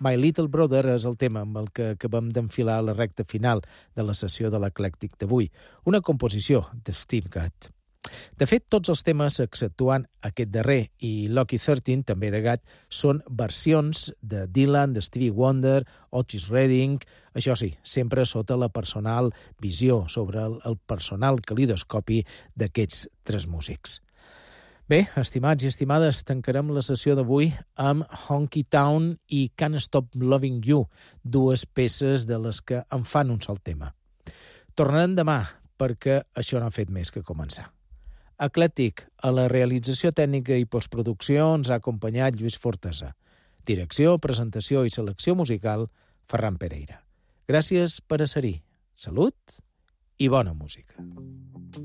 My Little Brother és el tema amb el que acabem d'enfilar la recta final de la sessió de l'Eclèctic d'avui, una composició de Steve Gadd. De fet, tots els temes, exceptuant aquest darrer i Lucky 13, també de Gadd, són versions de Dylan, de Stevie Wonder, Otis Redding, això sí, sempre sota la personal visió, sobre el personal calidoscopi d'aquests tres músics. Bé, estimats i estimades, tancarem la sessió d'avui amb Honky Town i Can't Stop Loving You, dues peces de les que en fan un sol tema. Tornarem demà, perquè això no ha fet més que començar. Eclèctic, a la realització tècnica i postproducció ens ha acompanyat Lluís Fortesa. Direcció, presentació i selecció musical, Ferran Pereira. Gràcies per a ser-hi. Salut i bona música.